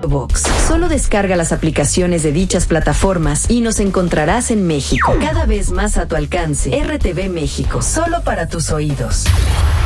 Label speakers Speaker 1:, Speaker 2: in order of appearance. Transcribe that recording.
Speaker 1: Box. Solo descarga las aplicaciones de dichas plataformas y nos encontrarás en México. Cada vez más a tu alcance. RTV México, solo para tus oídos.